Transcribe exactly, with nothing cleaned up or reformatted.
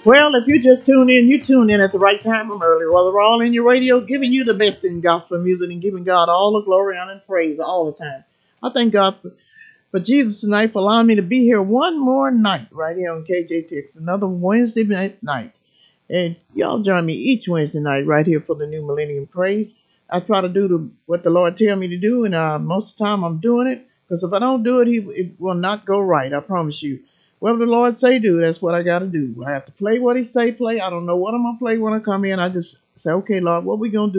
Well, if you just tune in, you tune in at the right time. I'm early. Well, we're all in your radio, giving you the best in gospel music and giving God all the glory, honor, and praise all the time. I thank God for, for Jesus tonight for allowing me to be here one more night right here on K J T X, another Wednesday night. night. And y'all join me each Wednesday night right here for the New Millennium Praise. I try to do the, what the Lord tell me to do, and uh, most of the time I'm doing it. Because if I don't do it, he it will not go right. I promise you. Whatever the Lord say do, that's what I got to do. I have to play what He say play. I don't know what I'm gonna play when I come in. I just say, okay, Lord, what we gonna do?